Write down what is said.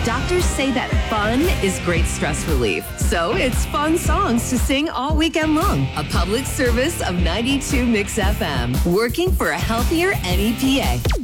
Doctors say that fun is great stress relief. So it's fun songs to sing all weekend long. A public service of 92 Mix FM, working for a healthier NEPA.